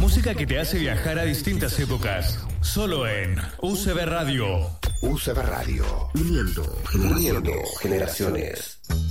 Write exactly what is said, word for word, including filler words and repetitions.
música que te hace viajar a distintas épocas. Solo en U C B Radio. U C B Radio. Uniendo, uniendo generaciones.